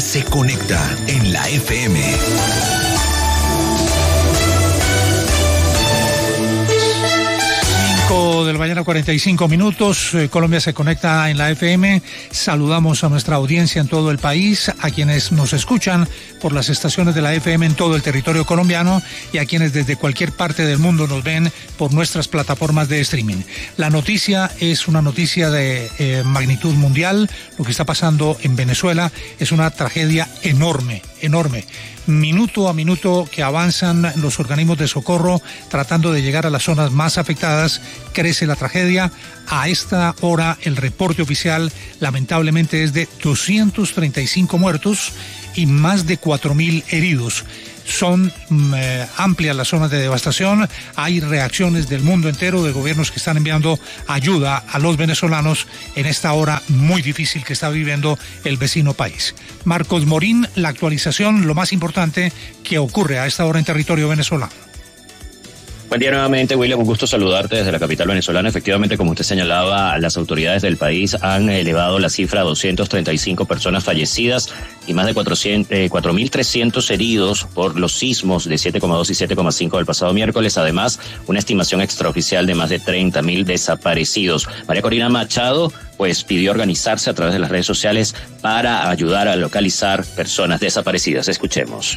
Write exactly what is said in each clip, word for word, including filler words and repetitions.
se conecta en la F M. De la mañana, cuarenta y cinco minutos. Eh, Colombia se conecta en la F M. Saludamos a nuestra audiencia en todo el país, a quienes nos escuchan por las estaciones de la F M en todo el territorio colombiano y a quienes desde cualquier parte del mundo nos ven por nuestras plataformas de streaming. La noticia es una noticia de eh, magnitud mundial. Lo que está pasando en Venezuela es una tragedia enorme, enorme. Minuto a minuto que avanzan los organismos de socorro tratando de llegar a las zonas más afectadas, crece la tragedia. A esta hora el reporte oficial lamentablemente es de doscientos treinta y cinco muertos y más de cuatro mil heridos. Son eh, amplias las zonas de devastación, hay reacciones del mundo entero, de gobiernos que están enviando ayuda a los venezolanos en esta hora muy difícil que está viviendo el vecino país. Marcos Morín, la actualización, lo más importante que ocurre a esta hora en territorio venezolano. Buen día nuevamente, William, un gusto saludarte desde la capital venezolana. Efectivamente, como usted señalaba, las autoridades del país han elevado la cifra a doscientas treinta y cinco personas fallecidas y más de cuatro mil trescientos heridos por los sismos de siete coma dos y siete coma cinco del pasado miércoles. Además, una estimación extraoficial de más de treinta mil desaparecidos. María Corina Machado, pues, pidió organizarse a través de las redes sociales para ayudar a localizar personas desaparecidas. Escuchemos.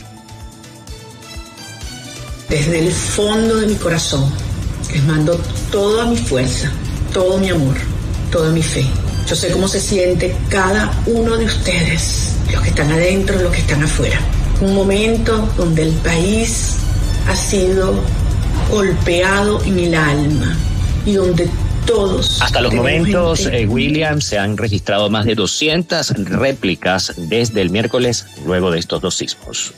Desde el fondo de mi corazón, les mando toda mi fuerza, todo mi amor, toda mi fe. Yo sé cómo se siente cada uno de ustedes, los que están adentro, los que están afuera. Un momento donde el país ha sido golpeado en el alma y donde todos... Hasta los momentos, eh, William, se han registrado más de doscientas réplicas desde el miércoles luego de estos dos sismos.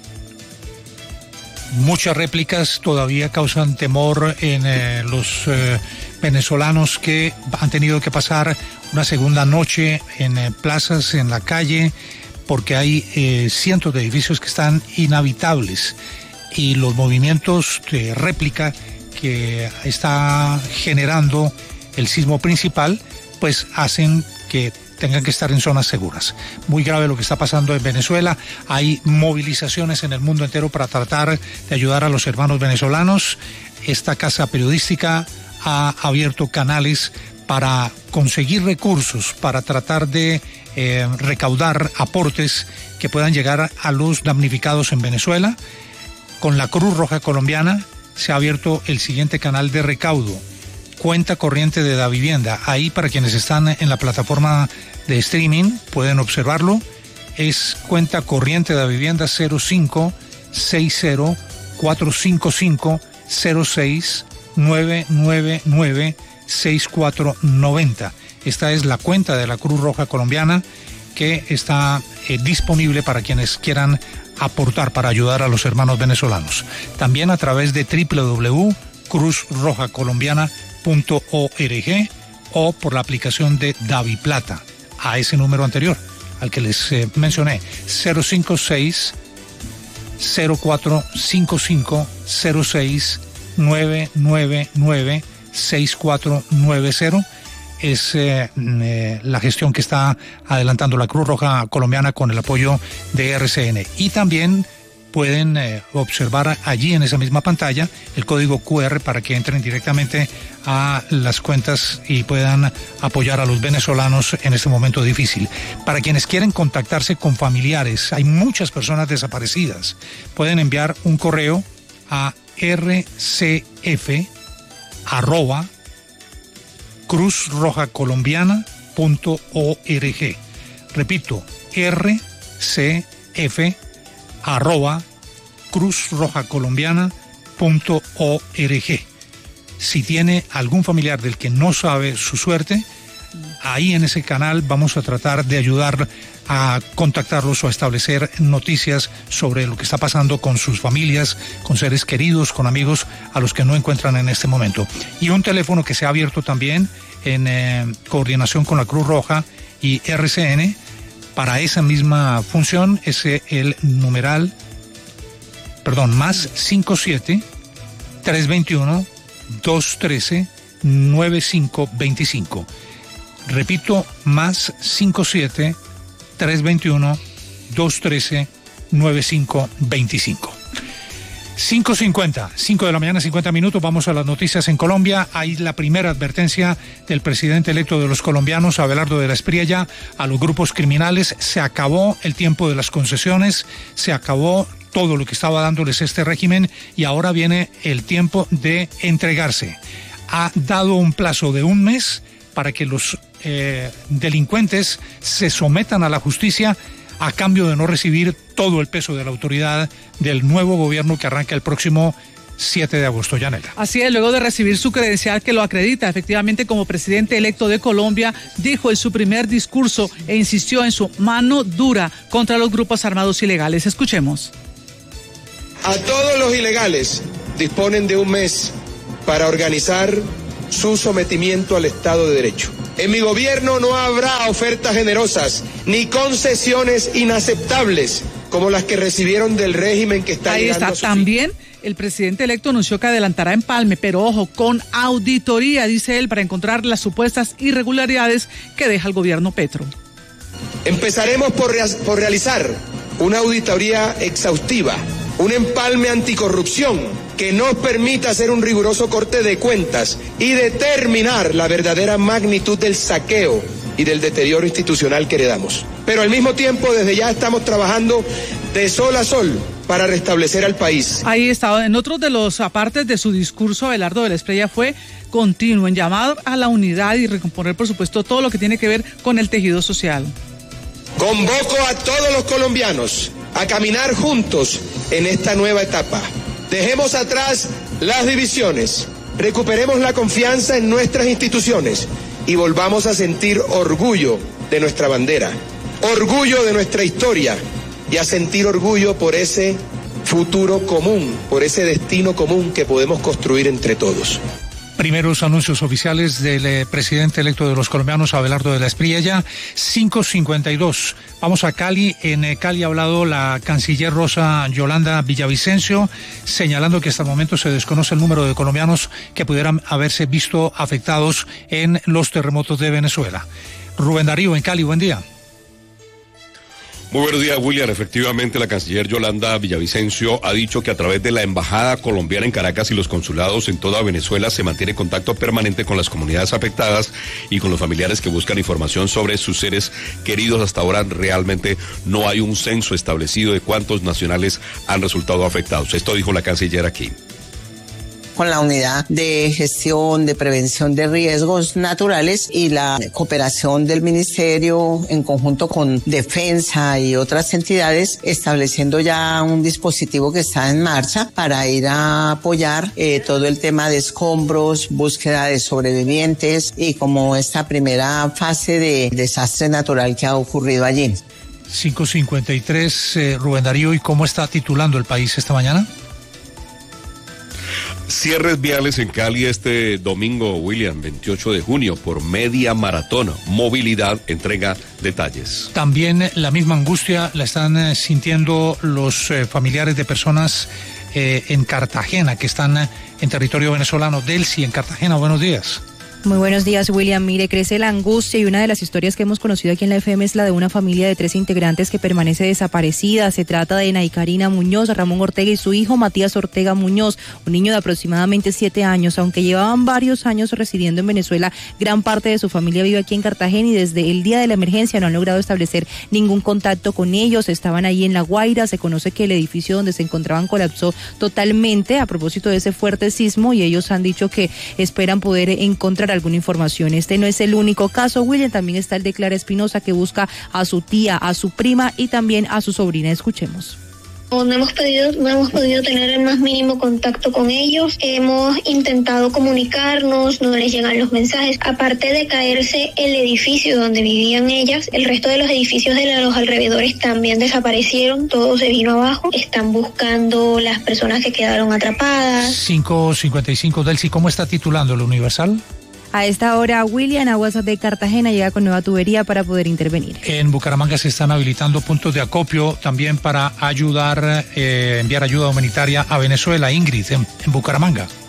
Muchas réplicas todavía causan temor en eh, los eh, venezolanos que han tenido que pasar una segunda noche en eh, plazas, en la calle, porque hay eh, cientos de edificios que están inhabitables y los movimientos de réplica que está generando el sismo principal, pues hacen que tengan que estar en zonas seguras. Muy grave lo que está pasando en Venezuela. Hay movilizaciones en el mundo entero para tratar de ayudar a los hermanos venezolanos. Esta casa periodística ha abierto canales para conseguir recursos, para tratar de eh, recaudar aportes que puedan llegar a los damnificados en Venezuela. Con la Cruz Roja Colombiana se ha abierto el siguiente canal de recaudo: cuenta corriente de Davivienda. Ahí, para quienes están en la plataforma de streaming, pueden observarlo. Es cuenta corriente de Davivienda cero cinco seis cero cuatro cinco cinco cero seis nueve nueve nueve seis cuatro nueve cero. Esta es la cuenta de la Cruz Roja Colombiana que está eh, disponible para quienes quieran aportar para ayudar a los hermanos venezolanos. También a través de doble u doble u doble u punto cruz roja colombiana punto org o por la aplicación de DaviPlata, a ese número anterior al que les eh, mencioné, cero cinco seis cero cuatro cinco cinco cero seis nueve nueve nueve seis cuatro nueve cero. Es eh, eh, la gestión que está adelantando la Cruz Roja Colombiana con el apoyo de R C N. Y también pueden eh, observar allí en esa misma pantalla el código cu erre para que entren directamente a las cuentas y puedan apoyar a los venezolanos en este momento difícil. Para quienes quieren contactarse con familiares, hay muchas personas desaparecidas. Pueden enviar un correo a r c f arroba cruz roja colombiana punto org. Repito, r c f arroba cruz roja colombiana punto org. Si tiene algún familiar del que no sabe su suerte, ahí en ese canal vamos a tratar de ayudar a contactarlos o a establecer noticias sobre lo que está pasando con sus familias, con seres queridos, con amigos a los que no encuentran en este momento. Y un teléfono que se ha abierto también en eh, coordinación con la Cruz Roja y R C N para esa misma función, es el numeral, perdón, más cinco siete tres veintiuno dos trece nueve cinco veinticinco. Repito, más cinco siete tres veintiuno dos uno tres, nueve cinco dos cinco. cinco cincuenta, cinco de la mañana, cincuenta minutos. Vamos a las noticias en Colombia. Hay la primera advertencia del presidente electo de los colombianos, Abelardo de la Espriella, a los grupos criminales. Se acabó el tiempo de las concesiones, se acabó todo lo que estaba dándoles este régimen y ahora viene el tiempo de entregarse. Ha dado un plazo de un mes para que los eh, delincuentes se sometan a la justicia a cambio de no recibir todo el peso de la autoridad del nuevo gobierno que arranca el próximo siete de agosto. Yanela. Así es, luego de recibir su credencial que lo acredita efectivamente como presidente electo de Colombia, dijo en su primer discurso e insistió en su mano dura contra los grupos armados ilegales. Escuchemos. A todos los ilegales disponen de un mes para organizar su sometimiento al Estado de Derecho. En mi gobierno no habrá ofertas generosas ni concesiones inaceptables como las que recibieron del régimen que está Ahí llegando está. a su También el presidente electo anunció que adelantará empalme, pero ojo, con auditoría, dice él, para encontrar las supuestas irregularidades que deja el gobierno Petro. Empezaremos por, rea- por realizar una auditoría exhaustiva, un empalme anticorrupción que nos permita hacer un riguroso corte de cuentas y determinar la verdadera magnitud del saqueo y del deterioro institucional que heredamos. Pero al mismo tiempo, desde ya estamos trabajando de sol a sol para restablecer al país. Ahí está. En otros de los apartes de su discurso, Abelardo de la Espriella fue continuo en llamar a la unidad y recomponer, por supuesto, todo lo que tiene que ver con el tejido social. Convoco a todos los colombianos a caminar juntos en esta nueva etapa. Dejemos atrás las divisiones, recuperemos la confianza en nuestras instituciones y volvamos a sentir orgullo de nuestra bandera, orgullo de nuestra historia y a sentir orgullo por ese futuro común, por ese destino común que podemos construir entre todos. Primeros anuncios oficiales del eh, presidente electo de los colombianos, Abelardo de la Espriella. Cinco cincuenta y dos. Vamos a Cali. En eh, Cali ha hablado la canciller Rosa Yolanda Villavicencio, señalando que hasta el momento se desconoce el número de colombianos que pudieran haberse visto afectados en los terremotos de Venezuela. Rubén Darío, en Cali, buen día. Muy buenos días, William. Efectivamente, la canciller Yolanda Villavicencio ha dicho que a través de la embajada colombiana en Caracas y los consulados en toda Venezuela se mantiene contacto permanente con las comunidades afectadas y con los familiares que buscan información sobre sus seres queridos. Hasta ahora realmente no hay un censo establecido de cuántos nacionales han resultado afectados. Esto dijo la canciller aquí. Con la unidad de gestión de prevención de riesgos naturales y la cooperación del ministerio en conjunto con Defensa y otras entidades, estableciendo ya un dispositivo que está en marcha para ir a apoyar eh, todo el tema de escombros, búsqueda de sobrevivientes y como esta primera fase de desastre natural que ha ocurrido allí. cinco cincuenta y tres, eh, Rubén Darío, ¿y cómo está titulando el país esta mañana? Cierres viales en Cali este domingo, William, veintiocho de junio, por media maratón. Movilidad entrega detalles. También la misma angustia la están eh, sintiendo los eh, familiares de personas eh, en Cartagena, que están eh, en territorio venezolano. Delcy, en Cartagena, buenos días. Muy buenos días, William. Mire, crece la angustia y una de las historias que hemos conocido aquí en la F M es la de una familia de tres integrantes que permanece desaparecida. Se trata de Naikarina Muñoz, Ramón Ortega y su hijo Matías Ortega Muñoz, un niño de aproximadamente siete años. Aunque llevaban varios años residiendo en Venezuela, gran parte de su familia vive aquí en Cartagena y desde el día de la emergencia no han logrado establecer ningún contacto con ellos. Estaban ahí en La Guaira. Se conoce que el edificio donde se encontraban colapsó totalmente a propósito de ese fuerte sismo y ellos han dicho que esperan poder encontrar alguna información. Este no es el único caso, William. También está el de Clara Espinosa, que busca a su tía, a su prima y también a su sobrina. Escuchemos. No hemos podido, no hemos podido tener el más mínimo contacto con ellos. Hemos intentado comunicarnos, no les llegan los mensajes. Aparte de caerse el edificio donde vivían ellas, el resto de los edificios de los alrededores también desaparecieron. Todo se vino abajo. Están buscando las personas que quedaron atrapadas. cinco cincuenta y cinco, Delcy, ¿cómo está titulando el Universal? A esta hora, William, Aguas de Cartagena llega con nueva tubería para poder intervenir. En Bucaramanga se están habilitando puntos de acopio también para ayudar, eh, enviar ayuda humanitaria a Venezuela. Ingrid, en, en Bucaramanga.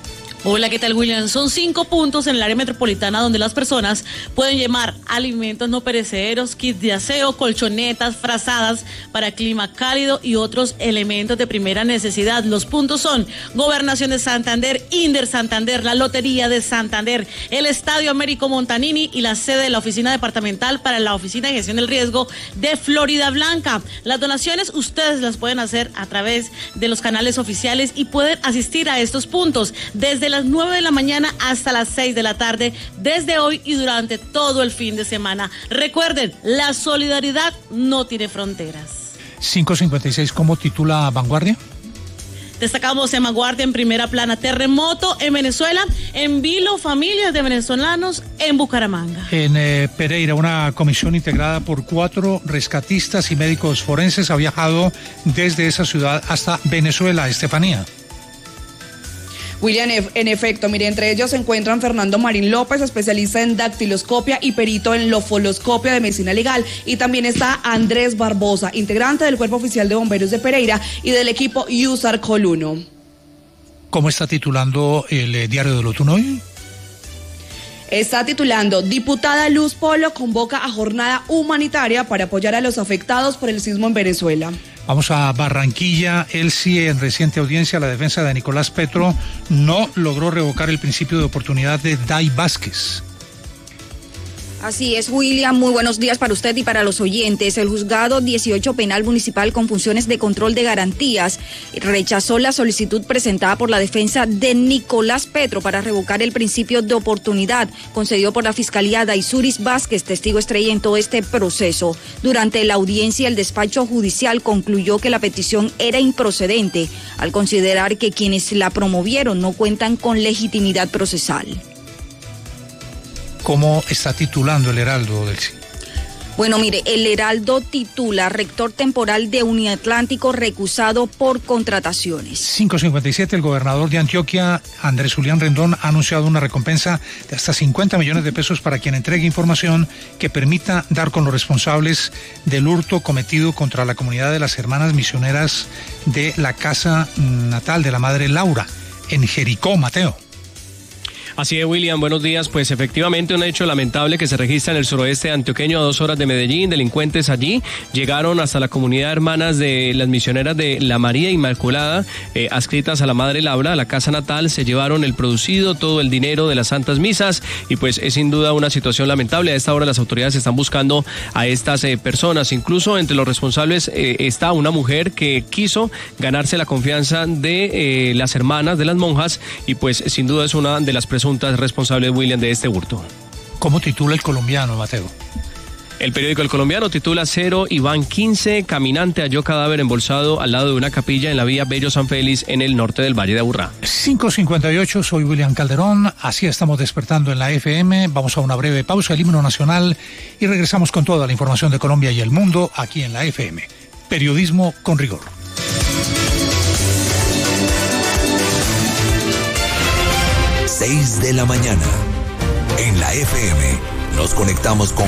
Hola, ¿qué tal, William? Son cinco puntos en el área metropolitana donde las personas pueden llevar alimentos no perecederos, kits de aseo, colchonetas, frazadas para clima cálido y otros elementos de primera necesidad. Los puntos son Gobernación de Santander, Inder Santander, la Lotería de Santander, el Estadio Américo Montanini y la sede de la Oficina Departamental para la Oficina de Gestión del Riesgo de Florida Blanca. Las donaciones ustedes las pueden hacer a través de los canales oficiales y pueden asistir a estos puntos desde las nueve de la mañana hasta las seis de la tarde, desde hoy y durante todo el fin de semana. Recuerden, la solidaridad no tiene fronteras. cinco cincuenta y seis, ¿cómo titula Vanguardia? Destacamos en Vanguardia en primera plana: terremoto en Venezuela, en vilo familias de venezolanos en Bucaramanga. En eh, Pereira, una comisión integrada por cuatro rescatistas y médicos forenses ha viajado desde esa ciudad hasta Venezuela. Estefanía. William, en efecto, mire, entre ellos se encuentran Fernando Marín López, especialista en dactiloscopia y perito en lofoloscopia de medicina legal, y también está Andrés Barbosa, integrante del Cuerpo Oficial de Bomberos de Pereira y del equipo Yusar Coluno. ¿Cómo está titulando el eh, diario de Lotunoy? Está titulando: Diputada Luz Polo convoca a jornada humanitaria para apoyar a los afectados por el sismo en Venezuela. Vamos a Barranquilla. El C I E, en reciente audiencia, la defensa de Nicolás Petro no logró revocar el principio de oportunidad de Day Vázquez. Así es, William, muy buenos días para usted y para los oyentes. El juzgado dieciocho penal municipal con funciones de control de garantías rechazó la solicitud presentada por la defensa de Nicolás Petro para revocar el principio de oportunidad concedido por la Fiscalía Daisuris Vázquez, testigo estrella en todo este proceso. Durante la audiencia, el despacho judicial concluyó que la petición era improcedente al considerar que quienes la promovieron no cuentan con legitimidad procesal. ¿Cómo está titulando el Heraldo del C I E? Bueno, mire, el Heraldo titula: rector temporal de Uniatlántico recusado por contrataciones. cinco cincuenta y siete, el gobernador de Antioquia, Andrés Julián Rendón, ha anunciado una recompensa de hasta cincuenta millones de pesos para quien entregue información que permita dar con los responsables del hurto cometido contra la comunidad de las hermanas misioneras de la casa natal de la madre Laura, en Jericó, Mateo. Así es, William, buenos días. Pues efectivamente un hecho lamentable que se registra en el suroeste antioqueño, a dos horas de Medellín. Delincuentes allí llegaron hasta la comunidad hermanas de las misioneras de la María Inmaculada, eh, adscritas a la Madre Laura, a la casa natal. Se llevaron el producido, todo el dinero de las santas misas, y pues es sin duda una situación lamentable. A esta hora las autoridades están buscando a estas eh, personas. Incluso entre los responsables eh, está una mujer que quiso ganarse la confianza de eh, las hermanas, de las monjas, y pues sin duda es una de las presuntas responsables, William, de este hurto. ¿Cómo titula El Colombiano, Mateo? El periódico El Colombiano titula: Cero Iván quince, caminante halló cadáver embolsado al lado de una capilla en la vía Bello San Félix en el norte del Valle de Aburrá. cinco cincuenta y ocho, soy William Calderón, así estamos despertando en la F M. Vamos a una breve pausa, el himno nacional, y regresamos con toda la información de Colombia y el mundo aquí en la F M. Periodismo con rigor. seis de la mañana. En la F M nos conectamos con